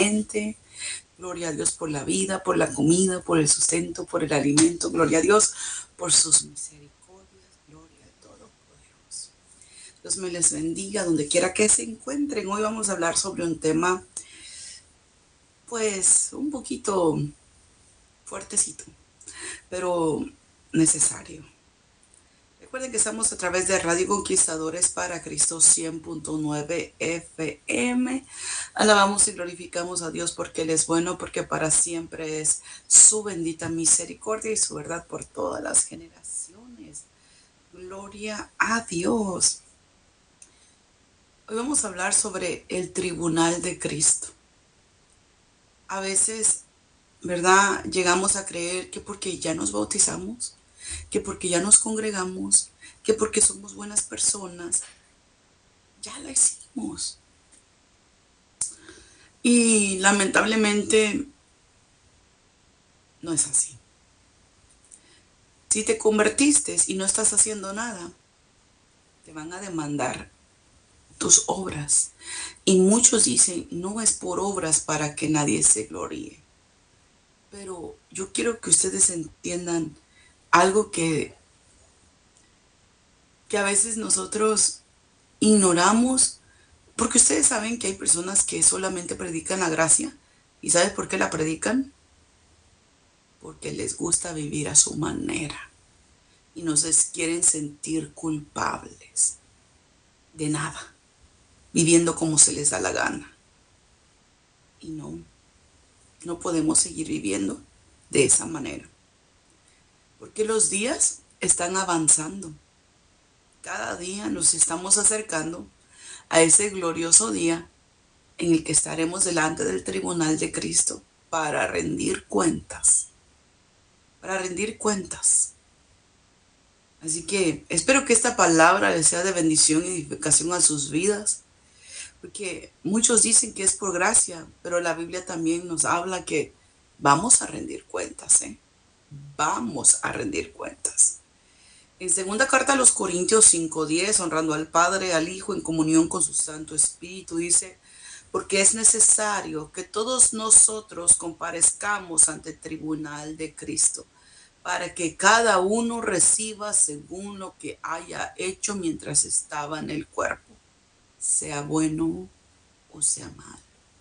gente. Gloria a Dios por la vida, por la comida, por el sustento, por el alimento. Gloria a Dios por sus misericordias. Gloria al Todopoderoso. Dios me les bendiga donde quiera que se encuentren. Hoy vamos a hablar sobre un tema, pues, un poquito fuertecito, pero necesario. Recuerden que estamos a través de Radio Conquistadores para Cristo 100.9 FM. Alabamos y glorificamos a Dios porque Él es bueno, porque para siempre es su bendita misericordia y su verdad por todas las generaciones. Gloria a Dios. Hoy vamos a hablar sobre el tribunal de Cristo. A veces, ¿verdad? Llegamos a creer que porque ya nos bautizamos, que porque ya nos congregamos, que porque somos buenas personas, ya la hicimos. Y lamentablemente no es así. Si te convertiste y no estás haciendo nada, te van a demandar tus obras. Y muchos dicen, no es por obras para que nadie se gloríe. Pero yo quiero que ustedes entiendan algo que a veces nosotros ignoramos, porque ustedes saben que hay personas que solamente predican la gracia. ¿Y sabes por qué la predican? Porque les gusta vivir a su manera y no se quieren sentir culpables de nada, viviendo como se les da la gana. Y no podemos seguir viviendo de esa manera, porque los días están avanzando. Cada día nos estamos acercando a ese glorioso día en el que estaremos delante del tribunal de Cristo para rendir cuentas. Para rendir cuentas. Así que espero que esta palabra les sea de bendición y edificación a sus vidas. Porque muchos dicen que es por gracia, pero la Biblia también nos habla que vamos a rendir cuentas, ¿eh? Vamos a rendir cuentas. En segunda carta a los Corintios 5:10, honrando al Padre, al Hijo, en comunión con su Santo Espíritu, dice, porque es necesario que todos nosotros comparezcamos ante el tribunal de Cristo, para que cada uno reciba según lo que haya hecho mientras estaba en el cuerpo, sea bueno o sea malo.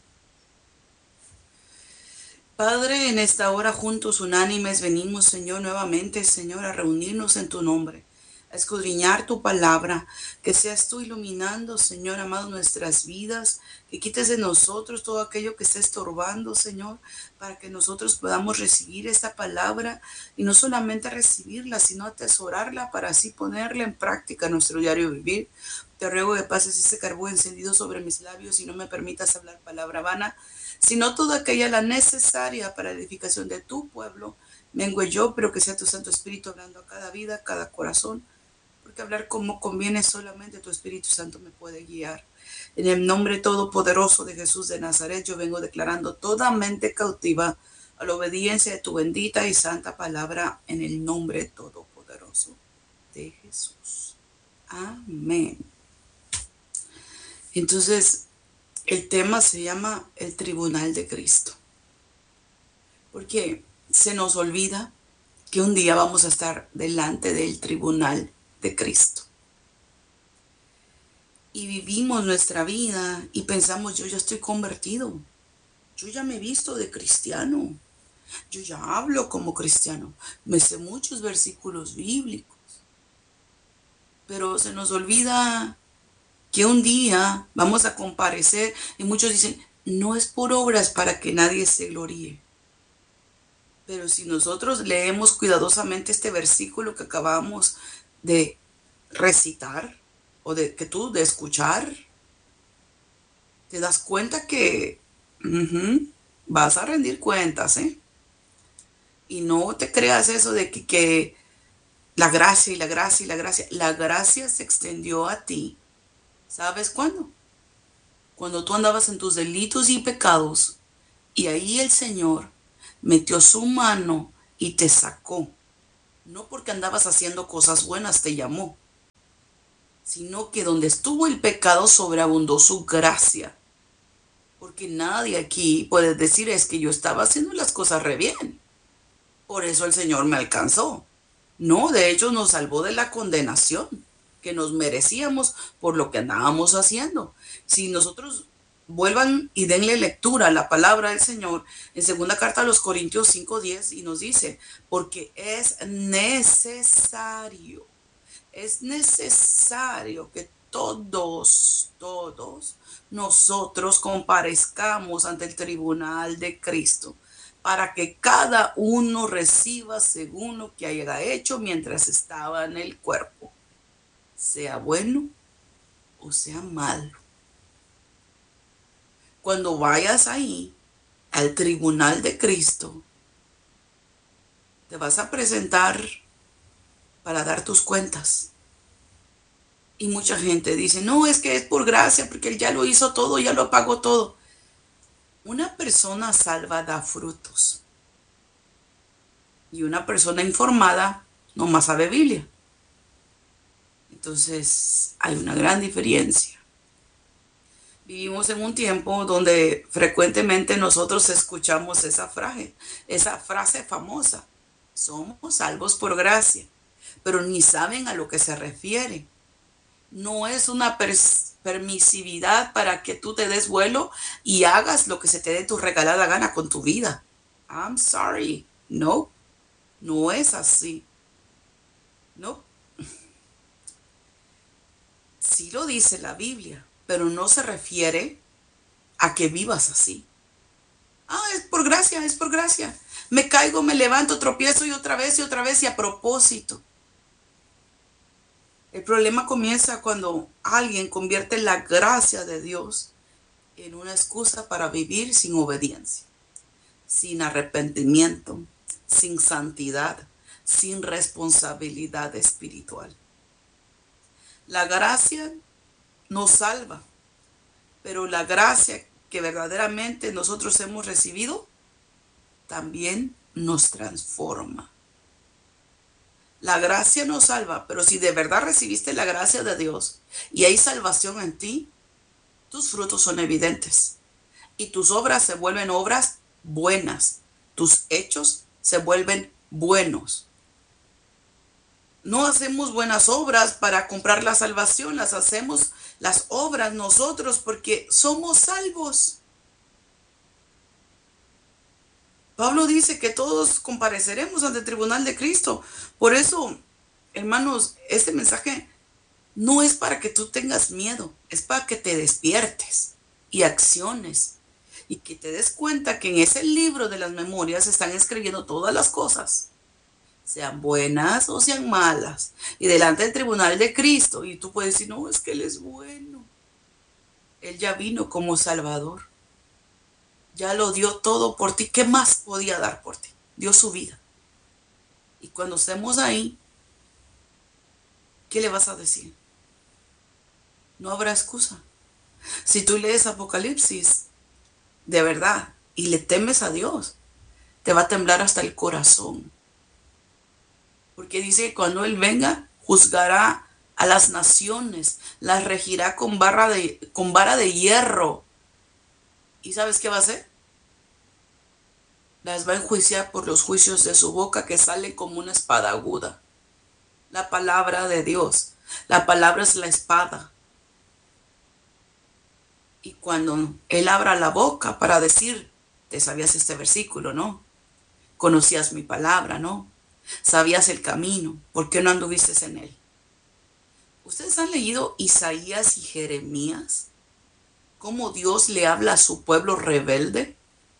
Padre, en esta hora juntos, unánimes, venimos, Señor, nuevamente, Señor, a reunirnos en tu nombre, a escudriñar tu palabra, que seas tú iluminando, Señor amado, nuestras vidas, que quites de nosotros todo aquello que está estorbando, Señor, para que nosotros podamos recibir esta palabra y no solamente recibirla, sino atesorarla para así ponerla en práctica en nuestro diario vivir. Te ruego que pases ese carbón encendido sobre mis labios y no me permitas hablar palabra vana, sino toda aquella la necesaria para la edificación de tu pueblo. Mengüe yo, pero que sea tu Santo Espíritu hablando a cada vida, a cada corazón, porque hablar como conviene solamente tu Espíritu Santo me puede guiar. En el nombre todopoderoso de Jesús de Nazaret, yo vengo declarando toda mente cautiva a la obediencia de tu bendita y santa palabra en el nombre todopoderoso de Jesús. Amén. Entonces, el tema se llama el tribunal de Cristo. Porque se nos olvida que un día vamos a estar delante del tribunal de Cristo. Y vivimos nuestra vida y pensamos, yo ya estoy convertido. Yo ya me he visto de cristiano. Yo ya hablo como cristiano. Me sé muchos versículos bíblicos. Pero se nos olvida que un día vamos a comparecer y muchos dicen, no es por obras para que nadie se gloríe. Pero si nosotros leemos cuidadosamente este versículo que acabamos de recitar o de escuchar, te das cuenta que vas a rendir cuentas, ¿eh? Y no te creas eso de que la gracia y la gracia y la gracia. La gracia se extendió a ti. ¿Sabes cuándo? Cuando tú andabas en tus delitos y pecados y ahí el Señor metió su mano y te sacó. No porque andabas haciendo cosas buenas te llamó, sino que donde estuvo el pecado sobreabundó su gracia. porque nadie aquí puede decir es que yo estaba haciendo las cosas re bien. Por eso el Señor me alcanzó. No, de hecho nos salvó de la condenación que nos merecíamos por lo que andábamos haciendo. Si nosotros vuelvan y denle lectura a la palabra del Señor en segunda carta a los Corintios 5:10 y nos dice, porque es necesario que todos nosotros comparezcamos ante el tribunal de Cristo para que cada uno reciba según lo que haya hecho mientras estaba en el cuerpo, sea bueno o sea malo. Cuando vayas ahí al tribunal de Cristo, te vas a presentar para dar tus cuentas. Y mucha gente dice, no, es que es por gracia, porque Él ya lo hizo todo, ya lo pagó todo. Una persona salva da frutos. Y una persona informada nomás sabe Biblia. Entonces, hay una gran diferencia. Vivimos en un tiempo donde frecuentemente nosotros escuchamos esa frase famosa. Somos salvos por gracia, pero ni saben a lo que se refiere. No es una permisividad para que tú te des vuelo y hagas lo que se te dé tu regalada gana con tu vida. I'm sorry. No, no es así. No. Sí lo dice la Biblia, pero no se refiere a que vivas así. Ah, es por gracia, es por gracia. Me caigo, me levanto, tropiezo y otra vez y a propósito. El problema comienza cuando alguien convierte la gracia de Dios en una excusa para vivir sin obediencia, sin arrepentimiento, sin santidad, sin responsabilidad espiritual. La gracia nos salva, pero la gracia que verdaderamente nosotros hemos recibido también nos transforma. La gracia nos salva, pero si de verdad recibiste la gracia de Dios y hay salvación en ti, tus frutos son evidentes y tus obras se vuelven obras buenas. Tus hechos se vuelven buenos. No hacemos buenas obras para comprar la salvación, las hacemos las obras nosotros porque somos salvos. Pablo dice que todos compareceremos ante el tribunal de Cristo. Por eso, hermanos, este mensaje no es para que tú tengas miedo, es para que te despiertes y acciones y que te des cuenta que en ese libro de las memorias están escribiendo todas las cosas, sean buenas o sean malas, y delante del tribunal de Cristo. Y tú puedes decir, no, es que Él es bueno. Él ya vino como Salvador. Ya lo dio todo por ti. ¿Qué más podía dar por ti? Dio su vida. Y cuando estemos ahí, ¿qué le vas a decir? No habrá excusa. Si tú lees Apocalipsis, de verdad, y le temes a Dios, te va a temblar hasta el corazón. Porque dice que cuando Él venga, juzgará a las naciones, las regirá con vara de hierro. ¿Y sabes qué va a hacer? Las va a enjuiciar por los juicios de su boca que salen como una espada aguda. La palabra de Dios. La palabra es la espada. Y cuando Él abra la boca para decir, te sabías este versículo, ¿no? Conocías mi palabra, ¿no? Sabías el camino. ¿Por qué no anduviste en él? ¿Ustedes han leído Isaías y Jeremías? ¿Cómo Dios le habla a su pueblo rebelde?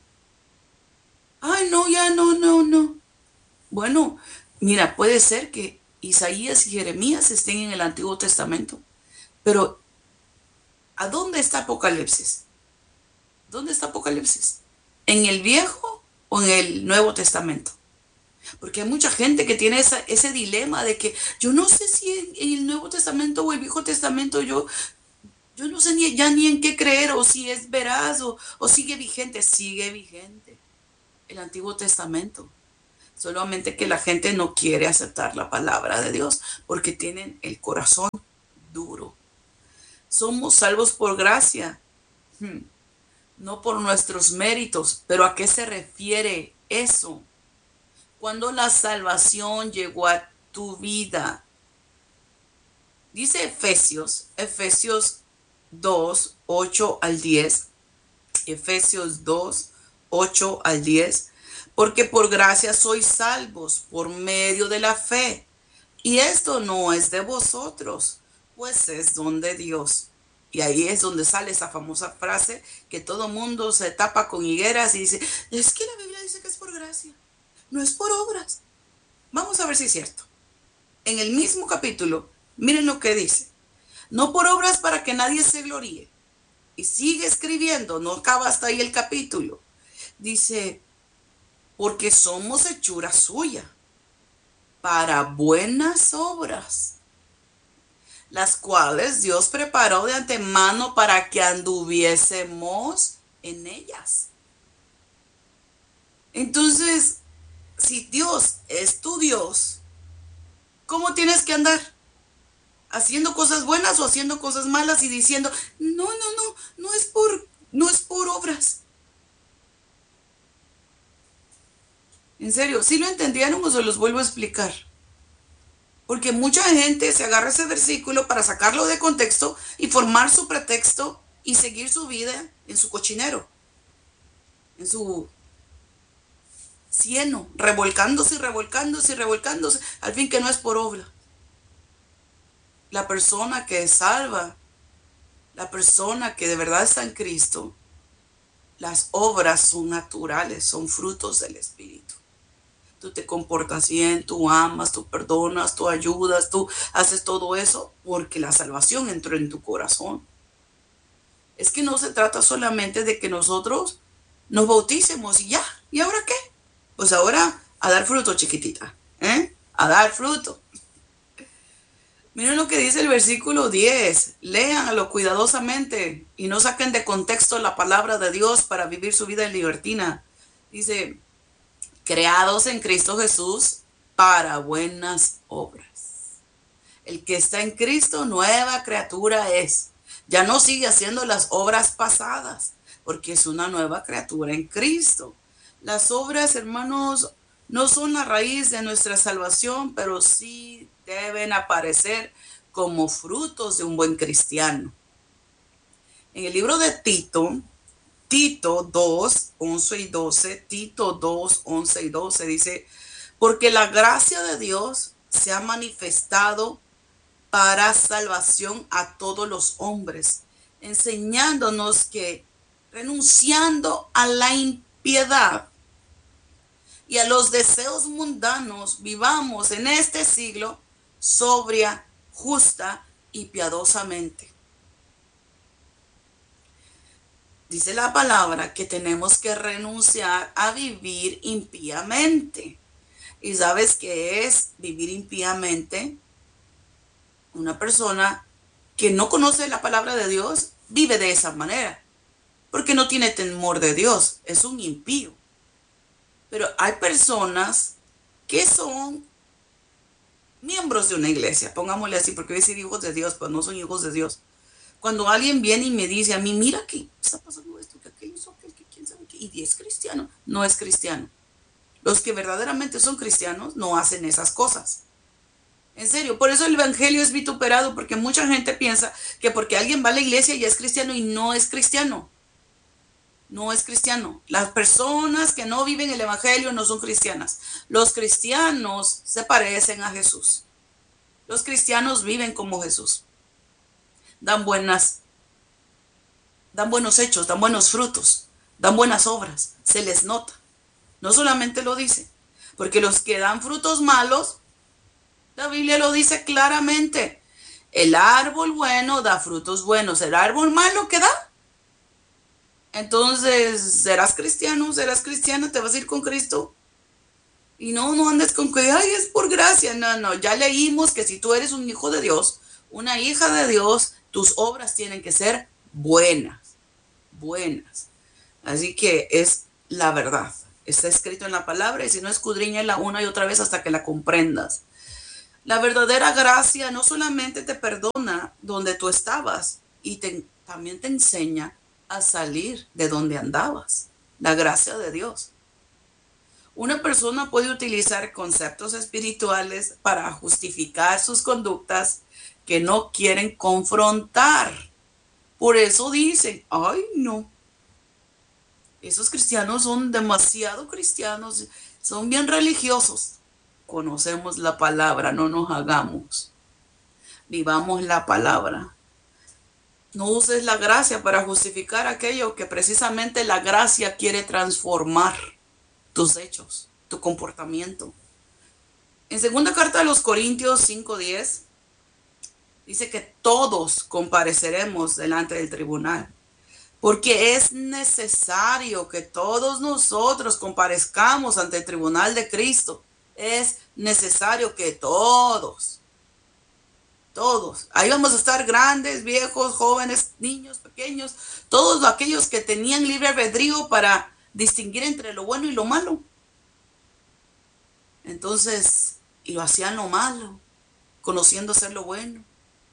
Ay, no, ya no. Bueno, mira, puede ser que Isaías y Jeremías estén en el Antiguo Testamento, pero ¿a dónde está Apocalipsis? ¿Dónde está Apocalipsis? ¿En el Viejo o en el Nuevo Testamento? Porque hay mucha gente que tiene ese dilema de que yo no sé si en el Nuevo Testamento o el Viejo Testamento yo no sé ni en qué creer, o si es veraz o sigue vigente. Sigue vigente el Antiguo Testamento. Solamente que la gente no quiere aceptar la palabra de Dios porque tienen el corazón duro. Somos salvos por gracia. no por nuestros méritos. ¿Pero a qué se refiere eso? Cuando la salvación llegó a tu vida. Dice Efesios 2, 8 al 10. Efesios 2, 8 al 10. Porque por gracia sois salvos por medio de la fe. Y esto no es de vosotros, pues es don de Dios. Y ahí es donde sale esa famosa frase que todo mundo se tapa con higueras y dice, es que la Biblia dice que es por gracia, no es por obras. Vamos a ver si es cierto. En el mismo capítulo, miren lo que dice. No por obras para que nadie se gloríe. Y sigue escribiendo, no acaba hasta ahí el capítulo. Dice, porque somos hechura suya, para buenas obras, las cuales Dios preparó de antemano para que anduviésemos en ellas. Entonces, si Dios es tu Dios, ¿cómo tienes que andar? ¿Haciendo cosas buenas o haciendo cosas malas y diciendo, no es por obras? En serio, ¿sí lo entendieron o se los vuelvo a explicar? Porque mucha gente se agarra ese versículo para sacarlo de contexto y formar su pretexto y seguir su vida en su cochinero, en su cieno, revolcándose y revolcándose y revolcándose, al fin que no es por obra. La persona que es salva, la persona que de verdad está en Cristo, las obras son naturales, son frutos del Espíritu. Tú te comportas bien, tú amas, tú perdonas, tú ayudas, tú haces todo eso porque la salvación entró en tu corazón. Es que no se trata solamente de que nosotros nos bauticemos y ya. ¿Y ahora qué? Pues ahora a dar fruto, chiquitita. A dar fruto. Miren lo que dice el versículo 10. Léanlo cuidadosamente y no saquen de contexto la palabra de Dios para vivir su vida en libertina. Dice, creados en Cristo Jesús para buenas obras. El que está en Cristo, nueva criatura es. Ya no sigue haciendo las obras pasadas, porque es una nueva criatura en Cristo. Las obras, hermanos, no son la raíz de nuestra salvación, pero sí deben aparecer como frutos de un buen cristiano. En el libro de Tito 2, 11 y 12, Tito 2, 11 y 12 dice, porque la gracia de Dios se ha manifestado para salvación a todos los hombres, enseñándonos que renunciando a la impiedad y a los deseos mundanos, vivamos en este siglo sobria, justa y piadosamente. Dice la palabra que tenemos que renunciar a vivir impíamente. ¿Y sabes qué es vivir impíamente? Una persona que no conoce la palabra de Dios vive de esa manera, porque no tiene temor de Dios, es un impío. Pero hay personas que son miembros de una iglesia, pongámosle así, porque voy a decir hijos de Dios, pero no son hijos de Dios. Cuando alguien viene y me dice a mí, mira que está pasando esto, que aquel hizo aquel, que quién sabe qué, y es cristiano, no es cristiano. Los que verdaderamente son cristianos no hacen esas cosas. En serio, por eso el evangelio es vituperado, porque mucha gente piensa que porque alguien va a la iglesia ya es cristiano y no es cristiano. No es cristiano. Las personas que no viven el evangelio no son cristianas. Los cristianos se parecen a Jesús. Los cristianos viven como Jesús. Dan buenos hechos, dan buenos frutos, dan buenas obras, se les nota. No solamente lo dice, porque los que dan frutos malos, la Biblia lo dice claramente. El árbol bueno da frutos buenos, el árbol malo, ¿qué da? Entonces, ¿serás cristiano? ¿Serás cristiana? ¿Te vas a ir con Cristo? Y no andes con que, ay, es por gracia. No, ya leímos que si tú eres un hijo de Dios, una hija de Dios, tus obras tienen que ser buenas. Así que es la verdad. Está escrito en la palabra y si no, escudriñala una y otra vez hasta que la comprendas. La verdadera gracia no solamente te perdona donde tú estabas y también te enseña a salir de donde andabas. La gracia de Dios. Una persona puede utilizar conceptos espirituales para justificar sus conductas que no quieren confrontar. Por eso dicen, ay no, esos cristianos son demasiado cristianos, son bien religiosos. Conocemos la palabra, no nos hagamos. Vivamos la palabra. No uses la gracia para justificar aquello que precisamente la gracia quiere transformar tus hechos, tu comportamiento. En segunda carta de los Corintios 5:10 dice que todos compareceremos delante del tribunal, porque es necesario que todos nosotros comparezcamos ante el tribunal de Cristo. Es necesario que todos, ahí vamos a estar grandes, viejos, jóvenes, niños, pequeños, todos aquellos que tenían libre albedrío para distinguir entre lo bueno y lo malo. Entonces, y lo hacían lo malo, conociendo hacer lo bueno.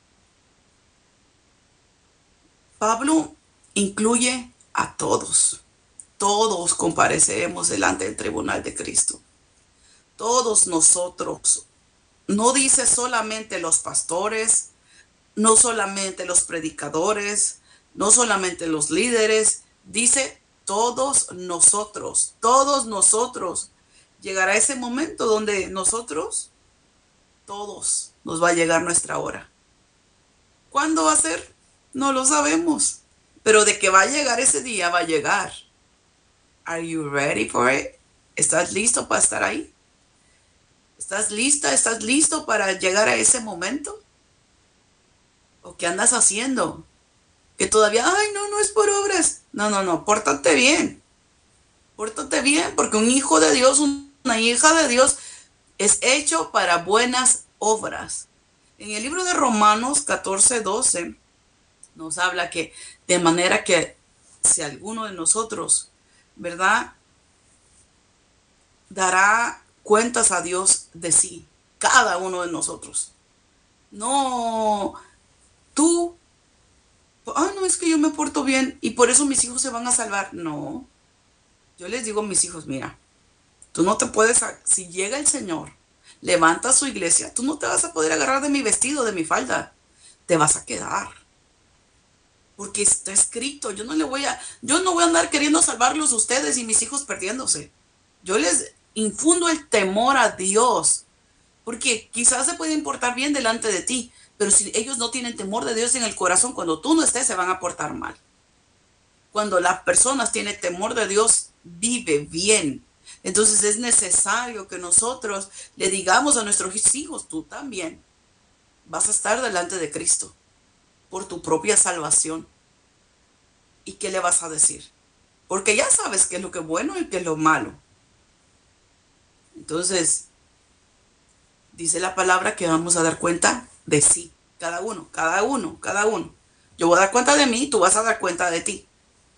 Pablo incluye a todos. Todos compareceremos delante del tribunal de Cristo. Todos nosotros. No dice solamente los pastores, no solamente los predicadores, no solamente los líderes, dice todos nosotros, todos nosotros. Llegará ese momento donde nosotros, todos, nos va a llegar nuestra hora. ¿Cuándo va a ser? No lo sabemos, pero de que va a llegar ese día, va a llegar. Are you ready for it? ¿Estás listo para estar ahí? ¿Estás lista? ¿Estás listo para llegar a ese momento? ¿O qué andas haciendo? Que todavía, ay, no es por obras. No, pórtate bien. Pórtate bien, porque un hijo de Dios, una hija de Dios es hecho para buenas obras. En el libro de Romanos 14:12 nos habla que de manera que si alguno de nosotros, ¿verdad?, dará cuentas a Dios de sí, cada uno de nosotros. No, tú, no, es que yo me porto bien y por eso mis hijos se van a salvar. No, yo les digo a mis hijos, mira, tú no te puedes, si llega el Señor, levanta su iglesia, tú no te vas a poder agarrar de mi vestido, de mi falda, te vas a quedar. Porque está escrito, yo no voy a andar queriendo salvarlos a ustedes y mis hijos perdiéndose. Yo les infundo el temor a Dios, porque quizás se pueden portar bien delante de ti, pero si ellos no tienen temor de Dios en el corazón, cuando tú no estés se van a portar mal. Cuando las personas tienen temor de Dios, vive bien. Entonces es necesario que nosotros le digamos a nuestros hijos, tú también vas a estar delante de Cristo por tu propia salvación. ¿Y qué le vas a decir? Porque ya sabes qué es lo que es bueno y qué es lo malo. Entonces, dice la palabra que vamos a dar cuenta de sí. Cada uno. Yo voy a dar cuenta de mí, tú vas a dar cuenta de ti.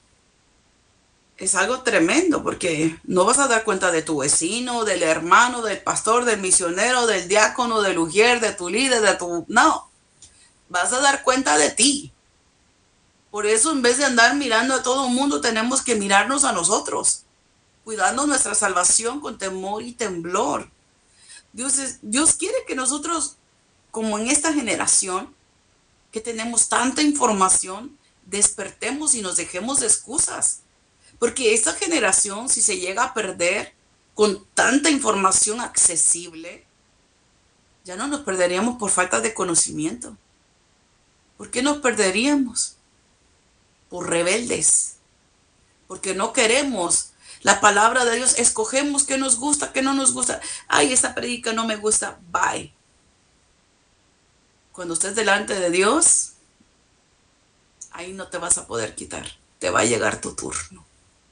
Es algo tremendo porque no vas a dar cuenta de tu vecino, del hermano, del pastor, del misionero, del diácono, del ujier, de tu líder, No. Vas a dar cuenta de ti. Por eso, en vez de andar mirando a todo el mundo, tenemos que mirarnos a nosotros, cuidando nuestra salvación con temor y temblor. Dios quiere que nosotros, como en esta generación, que tenemos tanta información, despertemos y nos dejemos de excusas. Porque esta generación, si se llega a perder con tanta información accesible, ya no nos perderíamos por falta de conocimiento. ¿Por qué nos perderíamos? Por rebeldes, porque no queremos la palabra de Dios, escogemos qué nos gusta, qué no nos gusta. Ay, esta predica no me gusta, bye. Cuando estés delante de Dios, ahí no te vas a poder quitar, te va a llegar tu turno.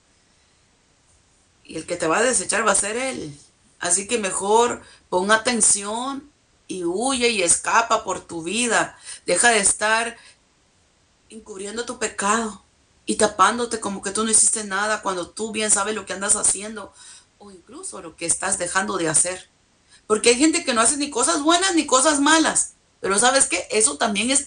Y el que te va a desechar va a ser Él. Así que mejor pon atención y huye y escapa por tu vida. Deja de estar encubriendo tu pecado y tapándote como que tú no hiciste nada cuando tú bien sabes lo que andas haciendo o incluso lo que estás dejando de hacer. Porque hay gente que no hace ni cosas buenas ni cosas malas, pero ¿sabes qué? Eso también es